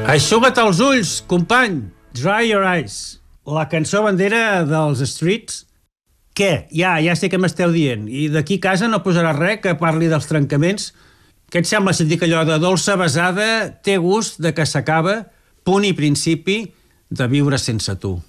Eixuga't els ulls, company. Dry your eyes. La cançó bandera dels Streets. Què? Ja sé què m'esteu dient. I d'aquí a casa no posarà res que parli dels trencaments? Què et sembla si et dic allò de dolça besada té gust de que s'acaba, punt i principi, de viure sense tu?